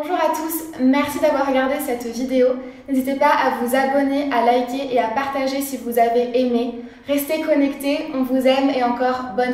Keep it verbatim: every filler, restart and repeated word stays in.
Bonjour à tous, merci d'avoir regardé cette vidéo. N'hésitez pas à vous abonner, à liker et à partager si vous avez aimé. Restez connectés, on vous aime et encore bonne